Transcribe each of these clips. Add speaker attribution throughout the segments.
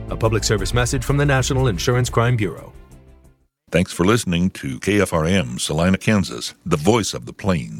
Speaker 1: A public service message from the National Insurance Crime Bureau.
Speaker 2: Thanks for listening to KFRM, Salina, Kansas, the voice of the Plains.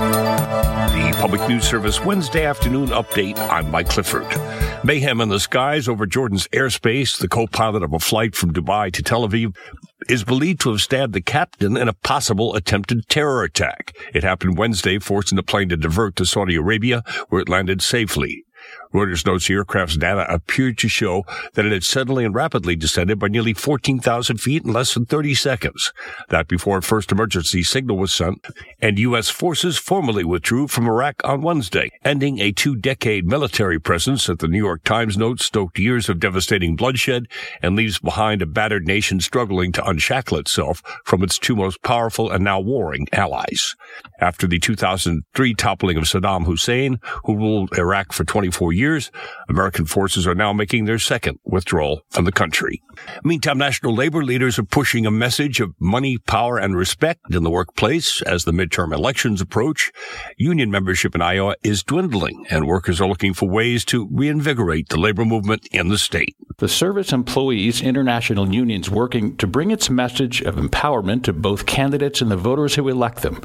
Speaker 3: The Public News Service Wednesday afternoon update. I'm Mike Clifford. Mayhem in the skies over Jordan's airspace. The co-pilot of a flight from Dubai to Tel Aviv is believed to have stabbed the captain in a possible attempted terror attack. It happened Wednesday, forcing the plane to divert to Saudi Arabia, where it landed safely. Reuters notes the aircraft's data appeared to show that it had suddenly and rapidly descended by nearly 14,000 feet in less than 30 seconds. That before a first emergency signal was sent, and U.S. forces formally withdrew from Iraq on Wednesday, ending a 2-decade military presence that the New York Times notes stoked years of devastating bloodshed and leaves behind a battered nation struggling to unshackle itself from its two most powerful and now warring allies. After the 2003 toppling of Saddam Hussein, who ruled Iraq for 24 years, American forces are now making their second withdrawal from the country. Meantime, national labor leaders are pushing a message of money, power, and respect in the workplace as the midterm elections approach. Union membership in Iowa is dwindling, and workers are looking for ways to reinvigorate the labor movement in the state.
Speaker 4: The Service Employees International Union is working to bring its message of empowerment to both candidates and the voters who elect them.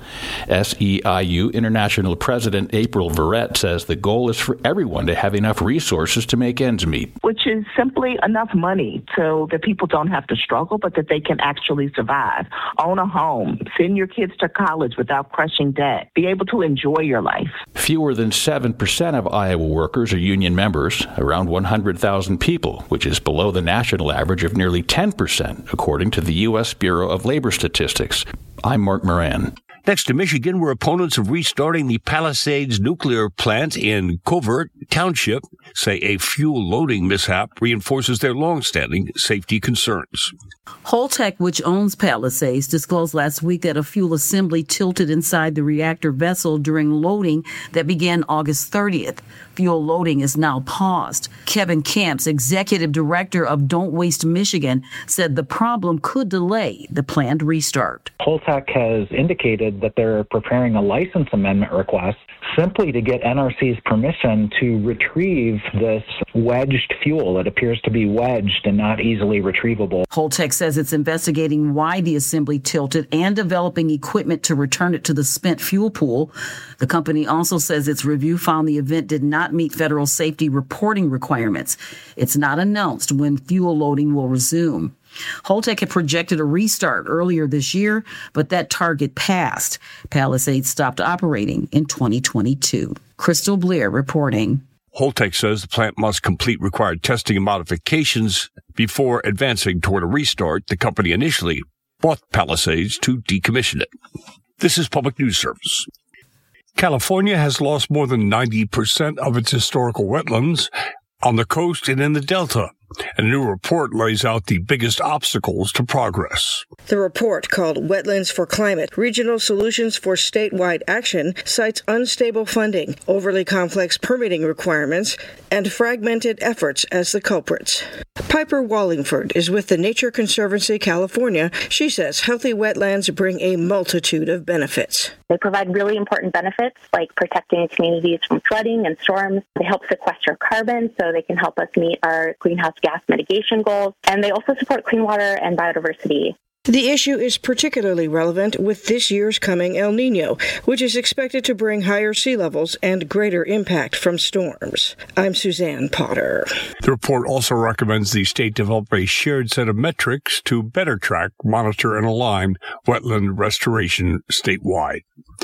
Speaker 4: SEIU International President April Verrett says the goal is for everyone to have enough resources to make ends meet.
Speaker 5: Which is simply enough money so that people don't have to struggle, but that they can actually survive, own a home, send your kids to college without crushing debt, be able to enjoy your life.
Speaker 4: Fewer than 7% of Iowa workers are union members, around 100,000 people, which is below the national average of nearly 10%, according to the U.S. Bureau of Labor Statistics. I'm Mark Moran.
Speaker 3: Next to Michigan, where opponents of restarting the Palisades nuclear plant in Covert Township say a fuel loading mishap reinforces their long-standing safety concerns.
Speaker 6: Holtec, which owns Palisades, disclosed last week that a fuel assembly tilted inside the reactor vessel during loading that began August 30th. Fuel loading is now paused. Kevin Camps, executive director of Don't Waste Michigan, said the problem could delay the planned restart.
Speaker 7: Holtec has indicated that they're preparing a license amendment request simply to get NRC's permission to retrieve this wedged fuel. It appears to be wedged and not easily retrievable.
Speaker 6: Holtec says it's investigating why the assembly tilted and developing equipment to return it to the spent fuel pool. The company also says its review found the event did not meet federal safety reporting requirements. It's not announced when fuel loading will resume. Holtec had projected a restart earlier this year, but that target passed. Palisades stopped operating in 2022. Crystal Blair reporting.
Speaker 3: Holtec says the plant must complete required testing and modifications before advancing toward a restart. The company initially bought Palisades to decommission it. This is Public News Service. California has lost more than 90% of its historical wetlands on the coast and in the Delta. And a new report lays out the biggest obstacles to progress.
Speaker 8: The report, called Wetlands for Climate, Regional Solutions for Statewide Action, cites unstable funding, overly complex permitting requirements, and fragmented efforts as the culprits. Piper Wallingford is with the Nature Conservancy California. She says healthy wetlands bring a multitude of benefits.
Speaker 9: They provide really important benefits like protecting communities from flooding and storms. They help sequester carbon so they can help us meet our greenhouse gas mitigation goals. And they also support clean water and biodiversity.
Speaker 8: The issue is particularly relevant with this year's coming El Niño, which is expected to bring higher sea levels and greater impact from storms. I'm Suzanne Potter.
Speaker 3: The report also recommends the state develop a shared set of metrics to better track, monitor, and align wetland restoration statewide.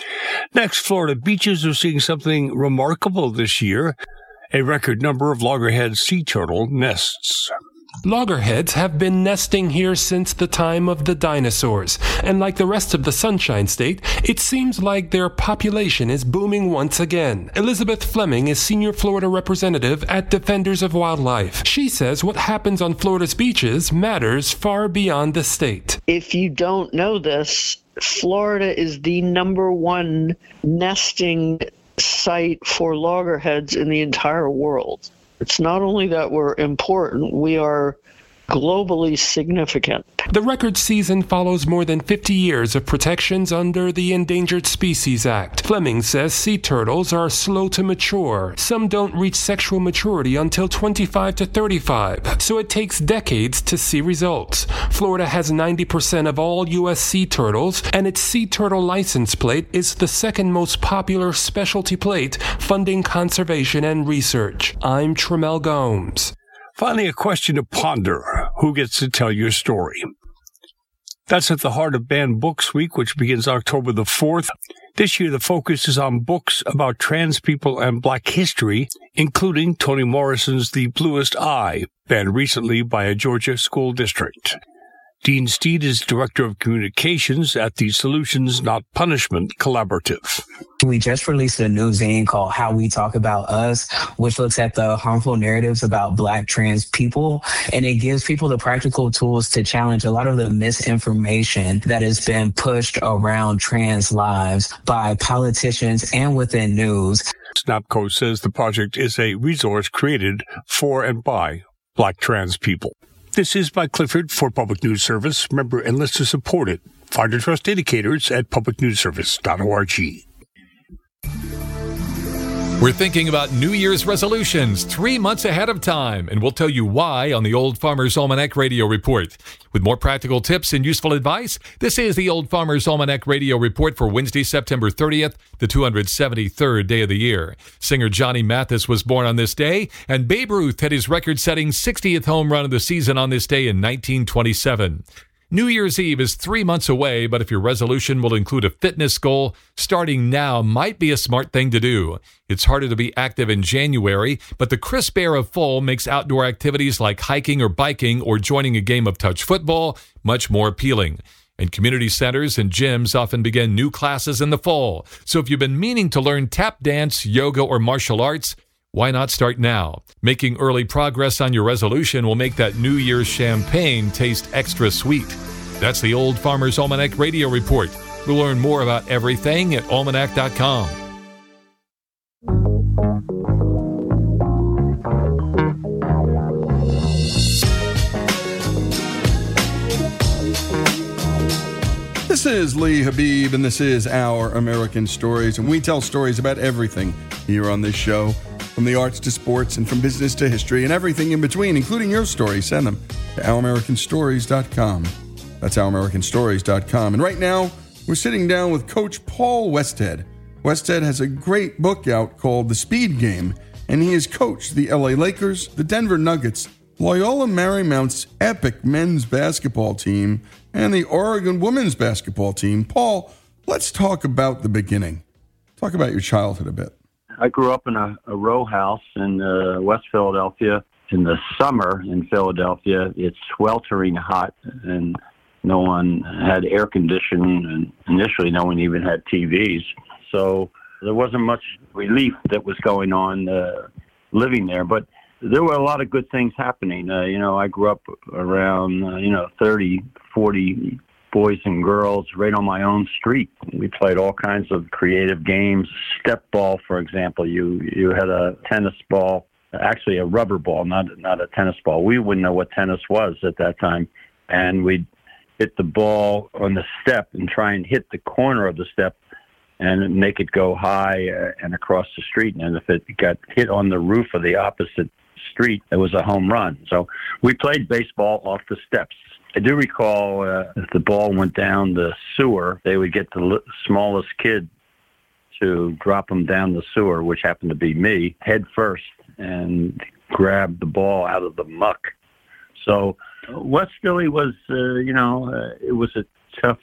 Speaker 3: Next, Florida beaches are seeing something remarkable this year. A record number of loggerhead sea turtle nests.
Speaker 10: Loggerheads have been nesting here since the time of the dinosaurs, and like the rest of the Sunshine State, it seems like their population is booming once again. Elizabeth Fleming is senior Florida representative at Defenders of Wildlife. She says what happens on Florida's beaches matters far beyond the state.
Speaker 11: If you don't know this, Florida is the #1 nesting site for loggerheads in the entire world. It's not only that we're important, we are globally significant.
Speaker 10: The record season follows more than 50 years of protections under the Endangered Species Act. Fleming says sea turtles are slow to mature. Some don't reach sexual maturity until 25 to 35, so it takes decades to see results. Florida has 90% of all U.S. sea turtles, and its sea turtle license plate is the second most popular specialty plate funding conservation and research. I'm Tremel Gomes.
Speaker 3: Finally, a question to ponder. Who gets to tell your story? That's at the heart of Banned Books Week, which begins October the 4th. This year, the focus is on books about trans people and Black history, including Toni Morrison's The Bluest Eye, banned recently by a Georgia school district. Dean Steed is Director of Communications at the Solutions Not Punishment Collaborative.
Speaker 12: We just released a new zine called How We Talk About Us, which looks at the harmful narratives about Black trans people, and it gives people the practical tools to challenge a lot of the misinformation that has been pushed around trans lives by politicians and within news.
Speaker 3: SNAPCO says the project is a resource created for and by Black trans people. This is Mike Clifford for Public News Service. Member and listener supported. Find our trust indicators at publicnewsservice.org.
Speaker 13: We're thinking about New Year's resolutions 3 months ahead of time, and we'll tell you why on the Old Farmer's Almanac Radio Report. With more practical tips and useful advice, this is the Old Farmer's Almanac Radio Report for Wednesday, September 30th, the 273rd day of the year. Singer Johnny Mathis was born on this day, and Babe Ruth had his record-setting 60th home run of the season on this day in 1927. New Year's Eve is 3 months away, but if your resolution will include a fitness goal, starting now might be a smart thing to do. It's harder to be active in January, but the crisp air of fall makes outdoor activities like hiking or biking or joining a game of touch football much more appealing. And community centers and gyms often begin new classes in the fall. So if you've been meaning to learn tap dance, yoga, or martial arts, why not start now? Making early progress on your resolution will make that New Year's champagne taste extra sweet. That's the Old Farmer's Almanac Radio Report. We'll learn more about everything at almanac.com.
Speaker 14: This is Lee Habib, and this is Our American Stories, and we tell stories about everything here on this show. From the arts to sports and from business to history and everything in between, including your stories. Send them to OurAmericanStories.com. That's OurAmericanStories.com. And right now, we're sitting down with Coach Paul Westhead. Westhead has a great book out called The Speed Game, and he has coached the LA Lakers, the Denver Nuggets, Loyola Marymount's epic men's basketball team, and the Oregon women's basketball team. Paul, let's talk about the beginning. Talk about your childhood a bit.
Speaker 15: I grew up in a row house in West Philadelphia. In the summer in Philadelphia, it's sweltering hot, and no one had air conditioning, and initially no one even had TVs. So there wasn't much relief that was going on living there. But there were a lot of good things happening. I grew up around, 30, 40 boys and girls right on my own street. We played all kinds of creative games. Step ball, for example. You had a tennis ball, actually a rubber ball, not a tennis ball. We wouldn't know what tennis was at that time. And we'd hit the ball on the step and try and hit the corner of the step and make it go high and across the street. And if it got hit on the roof of the opposite street, it was a home run. So we played baseball off the steps. I do recall if the ball went down the sewer, they would get the smallest kid to drop them down the sewer, which happened to be me, head first, and grab the ball out of the muck. So West Philly was, it was a tough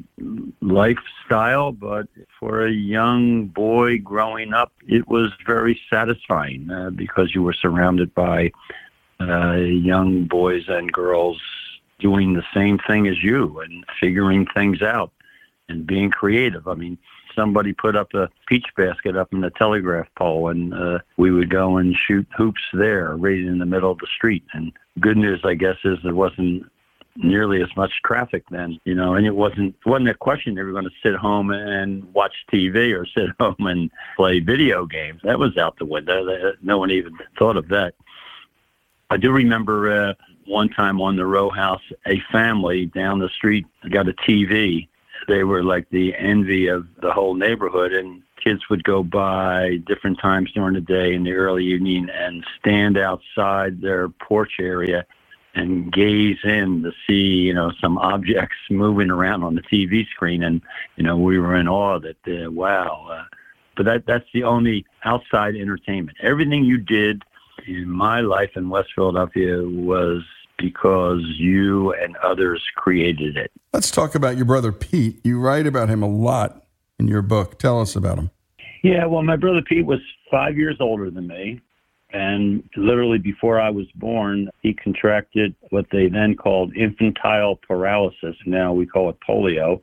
Speaker 15: lifestyle, but for a young boy growing up, it was very satisfying because you were surrounded by young boys and girls doing the same thing as you and figuring things out and being creative. I mean, somebody put up a peach basket up in the telegraph pole, and we would go and shoot hoops there right in the middle of the street. And good news, I guess, is there wasn't nearly as much traffic then, and it wasn't a question they were going to sit home and watch TV or sit home and play video games. That was out the window. No one even thought of that. I do remember one time on the row house, a family down the street got a TV. They were like the envy of the whole neighborhood, and kids would go by different times during the day in the early evening and stand outside their porch area and gaze in to see, some objects moving around on the TV screen. And, we were in awe that, wow. But that's the only outside entertainment. Everything you did in my life in West Philadelphia was because you and others created it.
Speaker 14: Let's talk about your brother, Pete. You write about him a lot in your book. Tell us about him.
Speaker 15: Yeah, well, my brother Pete was 5 years older than me. And literally before I was born, he contracted what they then called infantile paralysis. Now we call it polio.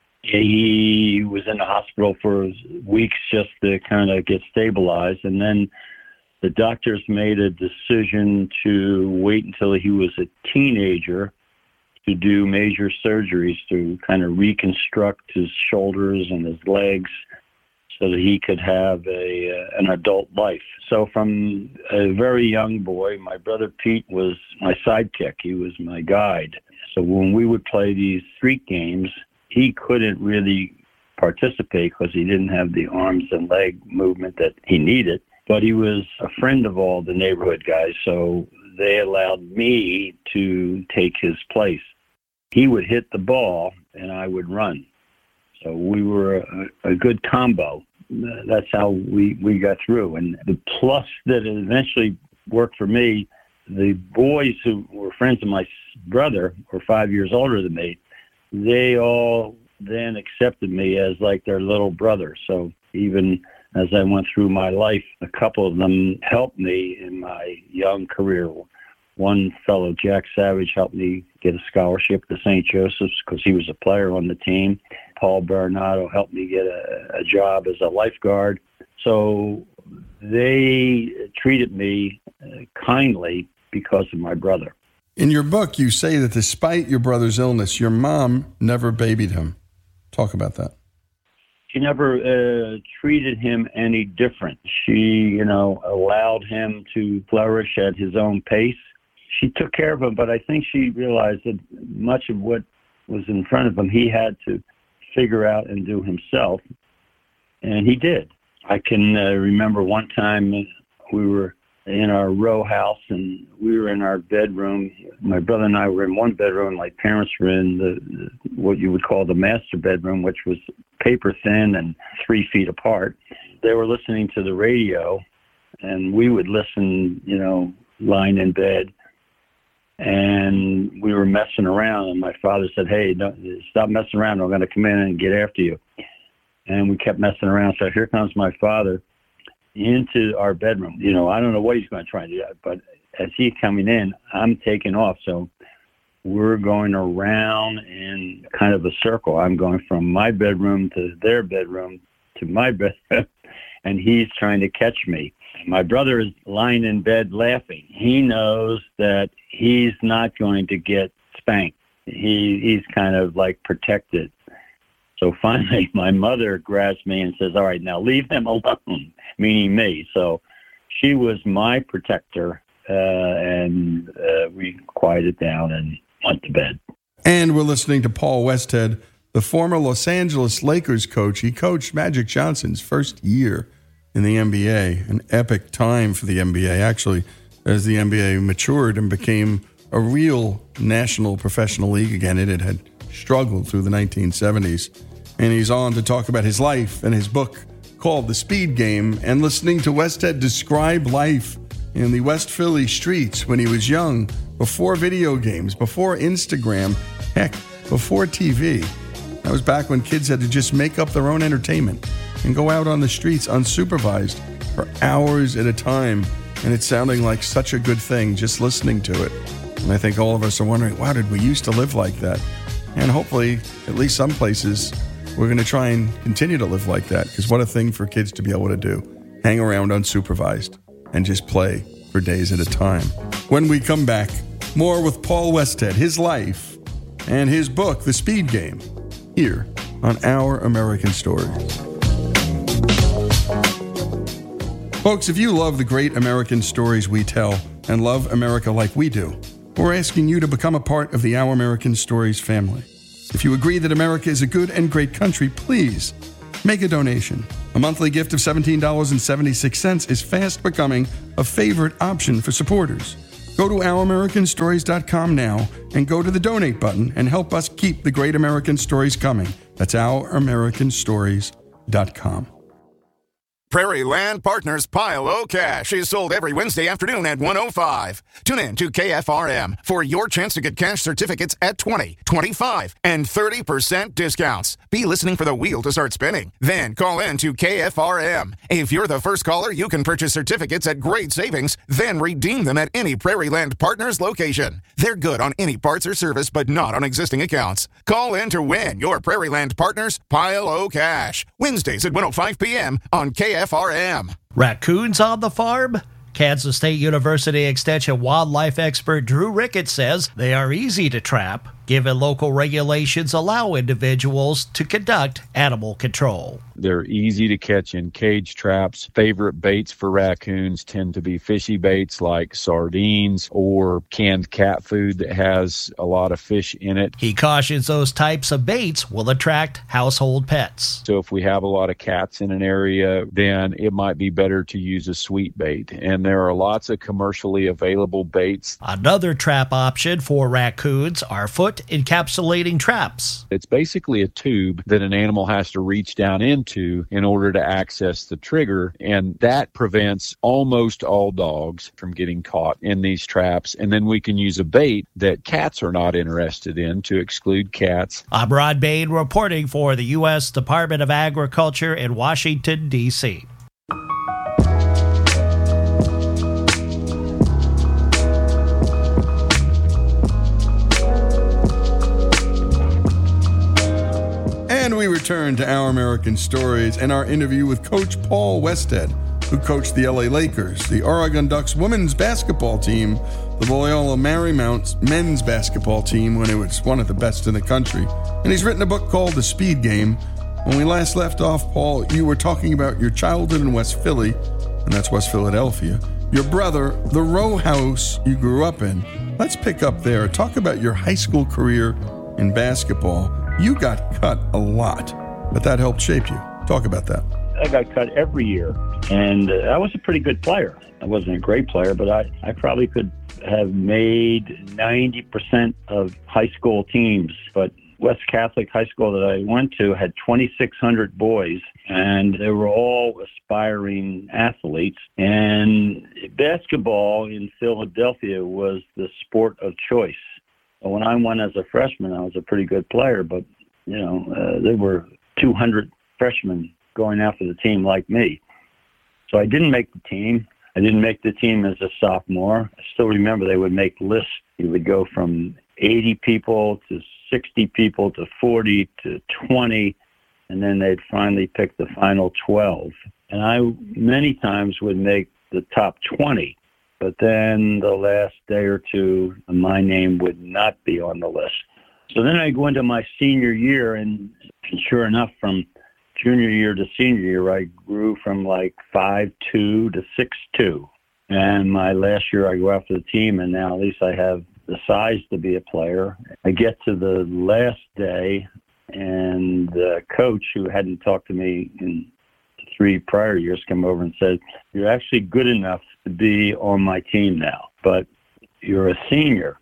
Speaker 15: He was in the hospital for weeks just to kind of get stabilized. And then the doctors made a decision to wait until he was a teenager to do major surgeries to kind of reconstruct his shoulders and his legs so that he could have an adult life. So from a very young boy, my brother Pete was my sidekick. He was my guide. So when we would play these street games, he couldn't really participate because he didn't have the arms and leg movement that he needed. But he was a friend of all the neighborhood guys, so they allowed me to take his place. He would hit the ball, and I would run. So we were a good combo. That's how we got through. And the plus that eventually worked for me, the boys who were friends of my brother, were 5 years older than me, they all then accepted me as like their little brother. So even as I went through my life, a couple of them helped me in my young career. One fellow, Jack Savage, helped me get a scholarship to St. Joseph's because he was a player on the team. Paul Baronato helped me get a job as a lifeguard. So they treated me kindly because of my brother.
Speaker 14: In your book, you say that despite your brother's illness, your mom never babied him. Talk about that.
Speaker 15: She never treated him any different. She, allowed him to flourish at his own pace. She took care of him, but I think she realized that much of what was in front of him, he had to figure out and do himself, and he did. I can remember one time we were in our row house, and we were in our bedroom. My brother and I were in one bedroom. My parents were in the what you would call the master bedroom, which was paper thin and 3 feet apart. They were listening to the radio, and we would listen, lying in bed. And we were messing around, and my father said, "Hey, stop messing around. I'm going to come in and get after you." And we kept messing around. So here comes my father into our bedroom. I don't know what he's going to try to do, but as he's coming in, I'm taking off. So we're going around in kind of a circle. I'm going from my bedroom to their bedroom to my bedroom, and he's trying to catch me. My brother is lying in bed laughing. He knows that he's not going to get spanked. He's kind of like protected. So finally, my mother grabs me and says, "All right, now leave them alone," meaning me. So she was my protector, and we quieted down and went to bed.
Speaker 14: And we're listening to Paul Westhead, the former Los Angeles Lakers coach. He coached Magic Johnson's first year in the NBA, an epic time for the NBA, actually, as the NBA matured and became a real national professional league again. It had struggled through the 1970s. And he's on to talk about his life and his book called The Speed Game, and listening to Westhead describe life in the West Philly streets when he was young, before video games, before Instagram, heck, before TV. That was back when kids had to just make up their own entertainment and go out on the streets unsupervised for hours at a time. And it's sounding like such a good thing just listening to it. And I think all of us are wondering, wow, did we used to live like that? And hopefully, at least some places, we're going to try and continue to live like that, because what a thing for kids to be able to do. Hang around unsupervised and just play for days at a time. When we come back, more with Paul Westhead, his life, and his book, The Speed Game, here on Our American Stories. Folks, if you love the great American stories we tell, and love America like we do, we're asking you to become a part of the Our American Stories family. If you agree that America is a good and great country, please make a donation. A monthly gift of $17.76 is fast becoming a favorite option for supporters. Go to OurAmericanStories.com now and go to the donate button and help us keep the great American stories coming. That's OurAmericanStories.com.
Speaker 16: Prairie Land Partners Pile O Cash is sold every Wednesday afternoon at 1:05. Tune in to KFRM for your chance to get cash certificates at 20, 25, and 30% discounts. Be listening for the wheel to start spinning. Then call in to KFRM. If you're the first caller, you can purchase certificates at great savings, then redeem them at any Prairie Land Partners location. They're good on any parts or service, but not on existing accounts. Call in to win your Prairie Land Partners Pile O Cash. Wednesdays at 1:05 p.m. on KFRM.
Speaker 17: Raccoons on the farm? Kansas State University Extension wildlife expert Drew Ricketts says they are easy to trap, given local regulations allow individuals to conduct animal control.
Speaker 18: They're easy to catch in cage traps. Favorite baits for raccoons tend to be fishy baits like sardines or canned cat food that has a lot of fish in it.
Speaker 17: He cautions those types of baits will attract household pets.
Speaker 18: So if we have a lot of cats in an area, then it might be better to use a sweet bait. And there are lots of commercially available baits.
Speaker 17: Another trap option for raccoons are foot encapsulating traps.
Speaker 18: It's basically a tube that an animal has to reach down into in order to access the trigger, and that prevents almost all dogs from getting caught in these traps. And then we can use a bait that cats are not interested in to exclude cats.
Speaker 17: I'm Ron Bain reporting for the U.S. Department of Agriculture in Washington, D.C.
Speaker 14: And we return to Our American Stories and our interview with Coach Paul Westhead, who coached the LA Lakers, the Oregon Ducks women's basketball team, the Loyola Marymount men's basketball team when it was one of the best in the country. And he's written a book called The Speed Game. When we last left off, Paul, you were talking about your childhood in West Philly, and that's West Philadelphia. Your brother, the row house you grew up in. Let's pick up there. Talk about your high school career in basketball. You got cut a lot, but that helped shape you. Talk about that.
Speaker 15: I got cut every year, and I was a pretty good player. I wasn't a great player, but I probably could have made 90% of high school teams. But West Catholic High School that I went to had 2,600 boys, and they were all aspiring athletes. And basketball in Philadelphia was the sport of choice. When I went as a freshman, I was a pretty good player, but, there were 200 freshmen going after the team like me. So I didn't make the team. I didn't make the team as a sophomore. I still remember they would make lists. You would go from 80 people to 60 people to 40 to 20, and then they'd finally pick the final 12. And I many times would make the top 20. But then the last day or two, my name would not be on the list. So then I go into my senior year, and sure enough, from junior year to senior year, I grew from like 5'2" to 6'2". And my last year, I go after the team, and now at least I have the size to be a player. I get to the last day, and the coach, who hadn't talked to me in 3 prior years, come over and said, "You're actually good enough to be on my team now, but you're a senior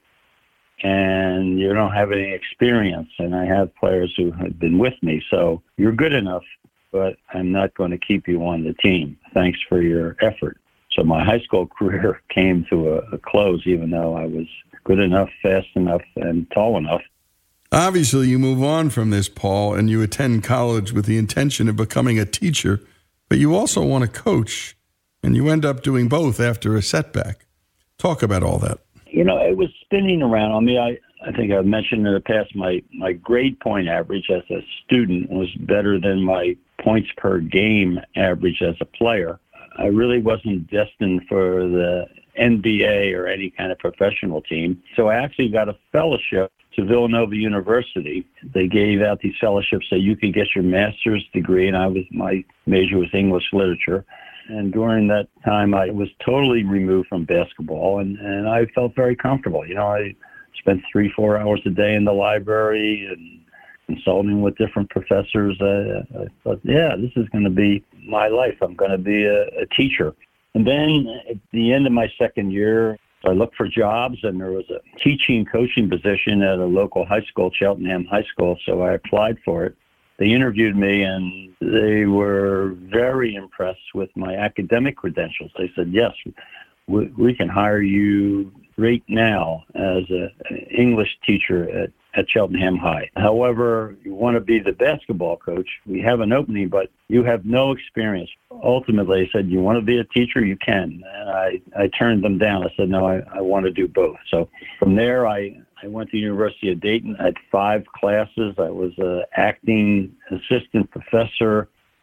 Speaker 15: and you don't have any experience, and I have players who have been with me, so you're good enough, but I'm not going to keep you on the team. Thanks for your effort." So my high school career came to a close, even though I was good enough, fast enough, and tall enough.
Speaker 14: Obviously, you move on from this, Paul, and you attend college with the intention of becoming a teacher, but you also want to coach, and you end up doing both after a setback. Talk about all that.
Speaker 15: It was spinning around on me. I think I've mentioned in the past, my grade point average as a student was better than my points per game average as a player. I really wasn't destined for the NBA or any kind of professional team. So I actually got a fellowship to Villanova University. They gave out these fellowships so you could get your master's degree, and my major was English literature. And during that time, I was totally removed from basketball, and I felt very comfortable. I spent 3-4 hours a day in the library and consulting with different professors. I thought, this is going to be my life. I'm going to be a teacher. And then at the end of my second year, I looked for jobs, and there was a teaching coaching position at a local high school, Cheltenham High School, so I applied for it. They interviewed me, and they were very impressed with my academic credentials. They said, yes, we can hire you right now as an English teacher at Cheltenham High. However, you want to be the basketball coach, we have an opening, but you have no experience. Ultimately, I said, you want to be a teacher? You can. And I turned them down. I said, no, I want to do both. So from there, I went to the University of Dayton. I had 5 classes. I was an acting assistant professor,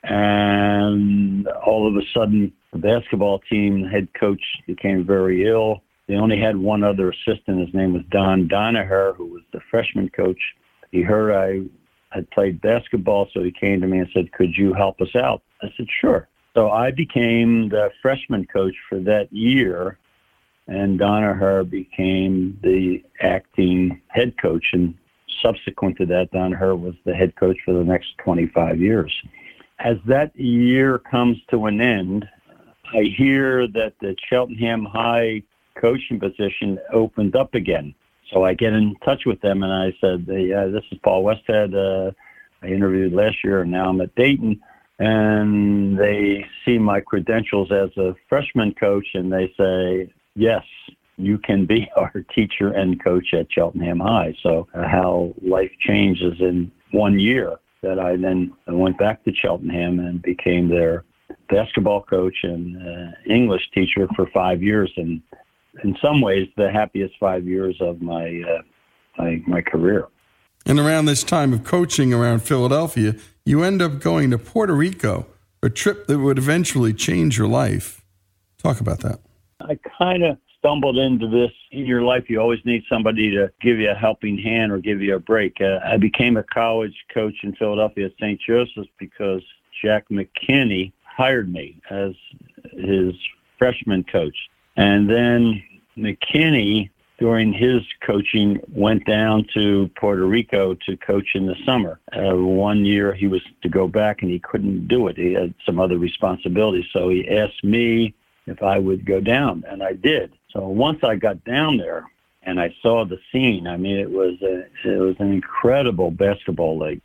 Speaker 15: and all of a sudden, the basketball team head coach became very ill. They only had one other assistant. His name was Don Donaher, who was the freshman coach. He heard I had played basketball, so he came to me and said, could you help us out? I said, sure. So I became the freshman coach for that year, and Donaher became the acting head coach. And subsequent to that, Donaher was the head coach for the next 25 years. As that year comes to an end, I hear that the Cheltenham High coaching position opened up again. So I get in touch with them, and I said, this is Paul Westhead. I interviewed last year, and now I'm at Dayton. And they see my credentials as a freshman coach, and they say, yes, you can be our teacher and coach at Cheltenham High. So how life changes in 1 year, that I then went back to Cheltenham and became their basketball coach and English teacher for 5 years. And in some ways, the happiest 5 years of my career.
Speaker 14: And around this time of coaching around Philadelphia, you end up going to Puerto Rico, a trip that would eventually change your life. Talk about that.
Speaker 15: I kind of stumbled into this. In your life, you always need somebody to give you a helping hand or give you a break. I became a college coach in Philadelphia at St. Joseph's because Jack McKinney hired me as his freshman coach. And then McKinney, during his coaching, went down to Puerto Rico to coach in the summer. 1 year he was to go back, and he couldn't do it. He had some other responsibilities. So he asked me if I would go down, and I did. So once I got down there and I saw the scene, I mean, it was an incredible basketball league.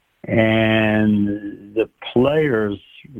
Speaker 15: And the players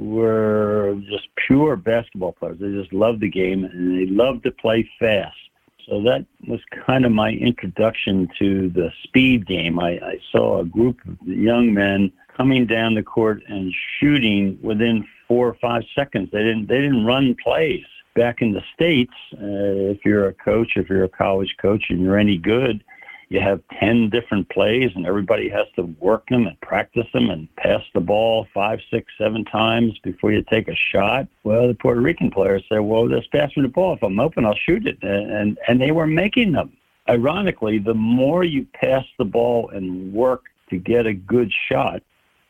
Speaker 15: were just pure basketball players. They just loved the game, and they loved to play fast. So that was kind of my introduction to the speed game. I saw a group of young men coming down the court and shooting within 4 or 5 seconds. They didn't run plays. Back in the States, if you're a coach, if you're a college coach and you're any good, you have 10 different plays, and everybody has to work them and practice them and pass the ball 5, 6, 7 times before you take a shot. Well, the Puerto Rican players say, well, just pass me the ball. If I'm open, I'll shoot it. And they were making them. Ironically, the more you pass the ball and work to get a good shot,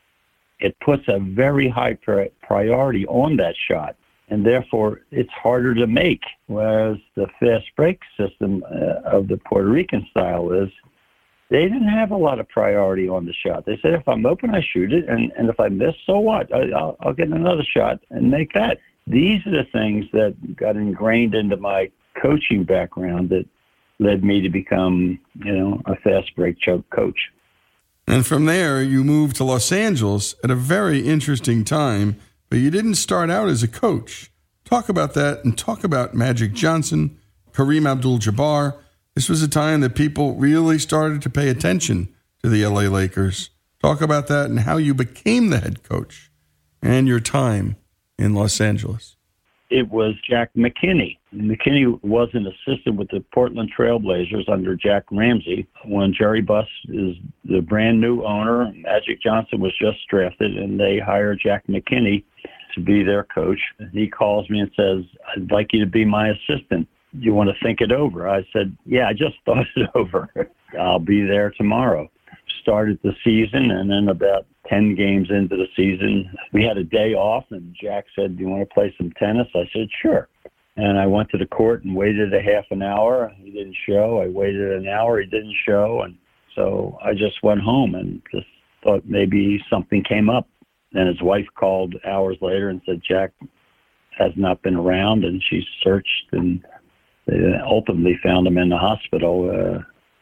Speaker 15: it puts a very high priority on that shot. And therefore, it's harder to make. Whereas the fast break system of the Puerto Rican style is, they didn't have a lot of priority on the shot. They said, if I'm open, I shoot it. And if I miss, so what? I'll get another shot and make that. These are the things that got ingrained into my coaching background that led me to become, a fast break coach.
Speaker 14: And from there, you moved to Los Angeles at a very interesting time. But you didn't start out as a coach. Talk about that, and talk about Magic Johnson, Kareem Abdul-Jabbar. This was a time that people really started to pay attention to the LA Lakers. Talk about that and how you became the head coach and your time in Los Angeles.
Speaker 15: It was Jack McKinney. McKinney was an assistant with the Portland Trail Blazers under Jack Ramsey. When Jerry Buss is the brand new owner, Magic Johnson was just drafted, and they hired Jack McKinney to be their coach. He calls me and says, I'd like you to be my assistant. You want to think it over? I said, yeah, I just thought it over. I'll be there tomorrow. Started the season, and then about 10 games into the season. We had a day off, and Jack said, "Do you want to play some tennis?" I said, "Sure." And I went to the court and waited a half an hour. He didn't show. I waited an hour. He didn't show. And so I just went home and just thought maybe something came up. Then his wife called hours later and said, "Jack has not been around." And she searched, and they ultimately found him in the hospital